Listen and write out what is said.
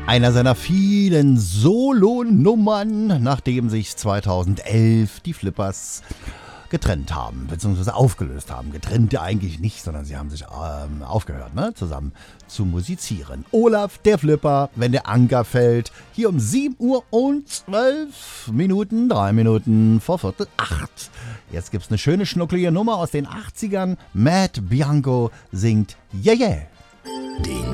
Einer seiner vielen Solo-Nummern, nachdem sich 2011 die Flippers getrennt haben, beziehungsweise aufgelöst haben. Getrennt ja eigentlich nicht, sondern sie haben sich aufgehört, zusammen zu musizieren. Olaf, der Flipper, wenn der Anker fällt, hier um 7 Uhr und 12 Minuten, 3 Minuten vor 7:45. Jetzt gibt's eine schöne, schnucklige Nummer aus den 80ern. Matt Bianco singt Yeah Yeah.